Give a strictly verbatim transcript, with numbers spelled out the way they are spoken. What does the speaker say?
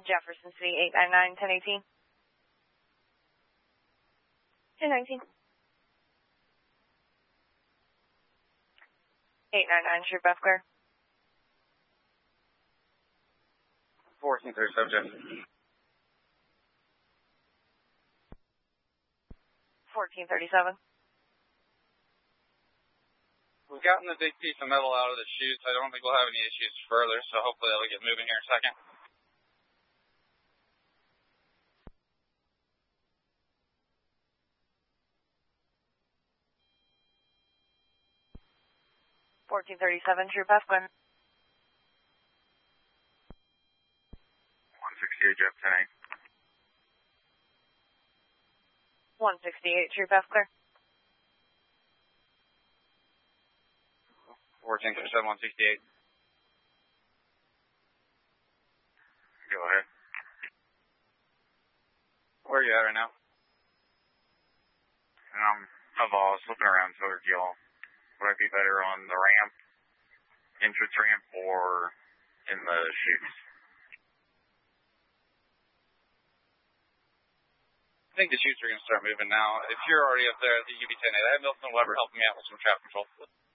Jefferson City, eight nine nine, ten eighteen. ten nineteen. eight nine nine, Troop F clear. fourteen thirty-seven, Jefferson. fourteen thirty-seven. We've gotten the big piece of metal out of the chute, so I don't think we'll have any issues further, so hopefully that'll get moving here in a second. fourteen thirty-seven, Troop F clear. one sixty-eight, Jeff, ten eight. one sixty-eight, Troop F clear. fourteen thirty-seven, one sixty-eight. Go ahead. Where are you at right now? Um, of all, slipping around Silver Gill. Would I be better on the ramp, entrance ramp, or in the chutes? I think the chutes are going to start moving now. If you're already up there, I think you'd be ten eight. I have Milton Weber helping me out with some traffic control.